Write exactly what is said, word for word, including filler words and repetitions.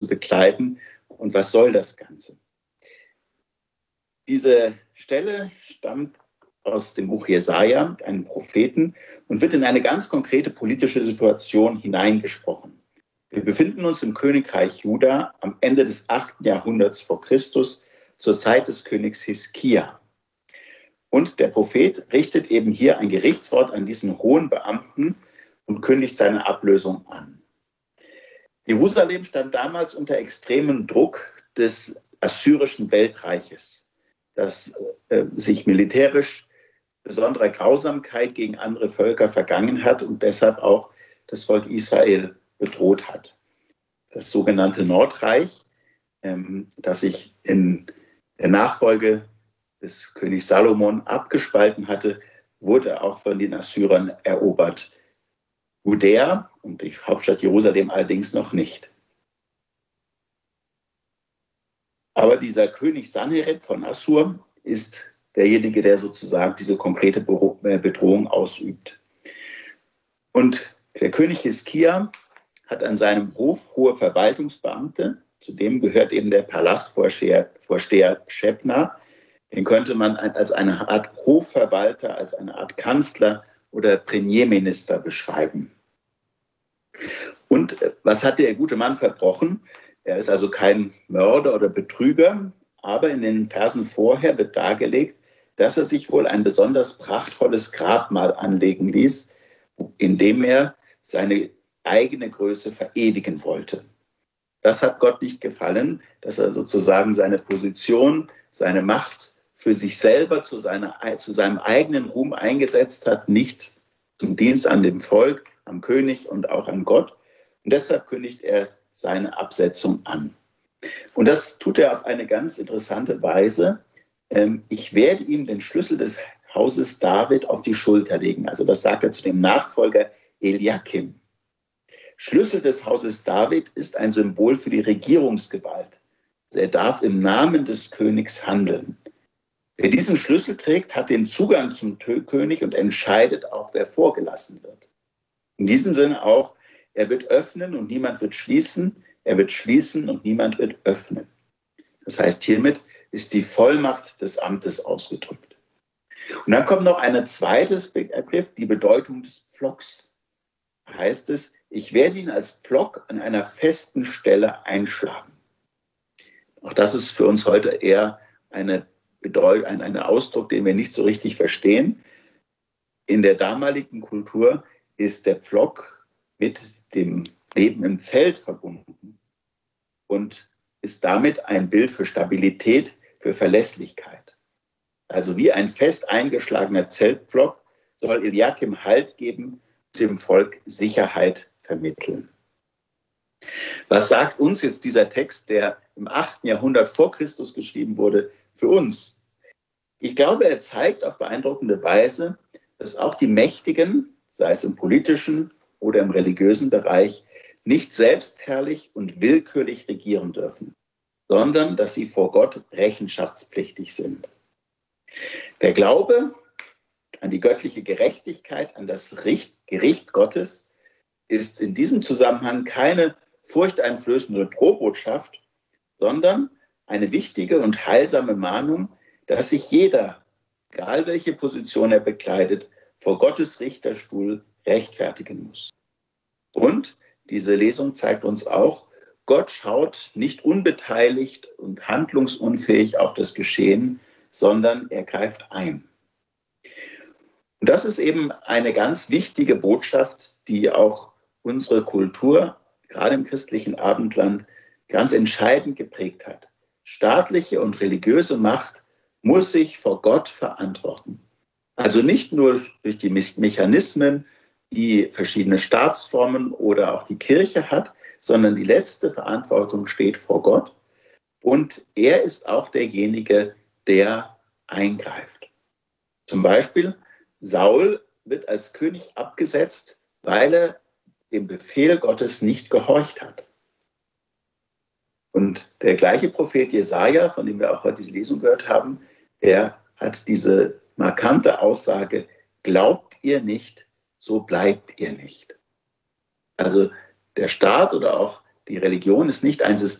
bekleiden und was soll das Ganze? Diese Stelle stammt aus dem Buch Jesaja, einem Propheten, und wird in eine ganz konkrete politische Situation hineingesprochen. Wir befinden uns im Königreich Juda am Ende des achten Jahrhunderts vor Christus, zur Zeit des Königs Hiskia. Und der Prophet richtet eben hier ein Gerichtswort an diesen hohen Beamten und kündigt seine Ablösung an. Jerusalem stand damals unter extremem Druck des assyrischen Weltreiches, das äh, sich militärisch besonderer Grausamkeit gegen andere Völker vergangen hat und deshalb auch das Volk Israel bedroht hat. Das sogenannte Nordreich, ähm, das sich in der Nachfolge des Königs Salomon abgespalten hatte, wurde auch von den Assyrern erobert. Judäa und die Hauptstadt Jerusalem allerdings noch nicht. Aber dieser König Sanherib von Assur ist derjenige, der sozusagen diese konkrete Bedrohung ausübt. Und der König Hiskia hat an seinem Hof hohe Verwaltungsbeamte, zu dem gehört eben der Palastvorsteher Vorsteher Schebna. Den könnte man als eine Art Hofverwalter, als eine Art Kanzler oder Premierminister beschreiben. Und was hat der gute Mann verbrochen? Er ist also kein Mörder oder Betrüger, aber in den Versen vorher wird dargelegt, dass er sich wohl ein besonders prachtvolles Grabmal anlegen ließ, in dem er seine eigene Größe verewigen wollte. Das hat Gott nicht gefallen, dass er sozusagen seine Position, seine Macht für sich selber zu, seiner, zu seinem eigenen Ruhm eingesetzt hat, nicht zum Dienst an dem Volk, am König und auch an Gott. Und deshalb kündigt er seine Absetzung an. Und das tut er auf eine ganz interessante Weise. Ich werde ihm den Schlüssel des Hauses David auf die Schulter legen. Also das sagt er zu dem Nachfolger Eliakim. Schlüssel des Hauses David ist ein Symbol für die Regierungsgewalt. Also er darf im Namen des Königs handeln. Wer diesen Schlüssel trägt, hat den Zugang zum König und entscheidet auch, wer vorgelassen wird. In diesem Sinne auch, er wird öffnen und niemand wird schließen. Er wird schließen und niemand wird öffnen. Das heißt, hiermit ist die Vollmacht des Amtes ausgedrückt. Und dann kommt noch ein zweites Begriff, die Bedeutung des Pflocks. Da heißt es, ich werde ihn als Pflock an einer festen Stelle einschlagen. Auch das ist für uns heute eher eine Bedeutung, ein, ein Ausdruck, den wir nicht so richtig verstehen. In der damaligen Kultur ist der Pflock mit dem Leben im Zelt verbunden und ist damit ein Bild für Stabilität, für Verlässlichkeit. Also wie ein fest eingeschlagener Zeltpflock soll Eliakim Halt geben, dem Volk Sicherheit vermitteln. Was sagt uns jetzt dieser Text, der im achten Jahrhundert vor Christus geschrieben wurde, für uns? Ich glaube, er zeigt auf beeindruckende Weise, dass auch die Mächtigen, sei es im politischen oder im religiösen Bereich, nicht selbstherrlich und willkürlich regieren dürfen, sondern dass sie vor Gott rechenschaftspflichtig sind. Der Glaube an die göttliche Gerechtigkeit, an das Gericht Gottes, ist in diesem Zusammenhang keine furchteinflößende Drohbotschaft, sondern eine wichtige und heilsame Mahnung, dass sich jeder, egal welche Position er bekleidet, vor Gottes Richterstuhl rechtfertigen muss. Und diese Lesung zeigt uns auch, Gott schaut nicht unbeteiligt und handlungsunfähig auf das Geschehen, sondern er greift ein. Und das ist eben eine ganz wichtige Botschaft, die auch unsere Kultur, gerade im christlichen Abendland, ganz entscheidend geprägt hat. Staatliche und religiöse Macht muss sich vor Gott verantworten. Also nicht nur durch die Mechanismen, die verschiedene Staatsformen oder auch die Kirche hat, sondern die letzte Verantwortung steht vor Gott. Und er ist auch derjenige, der eingreift. Zum Beispiel, Saul wird als König abgesetzt, weil er dem Befehl Gottes nicht gehorcht hat. Und der gleiche Prophet Jesaja, von dem wir auch heute die Lesung gehört haben, er hat diese markante Aussage, glaubt ihr nicht, so bleibt ihr nicht. Also der Staat oder auch die Religion ist nicht ein System,